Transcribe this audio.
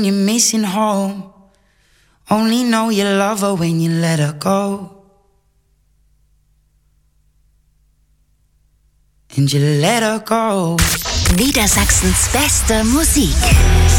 You're missing home. Only know you love her when you let her go. And you let her go. Niedersachsens beste Musik.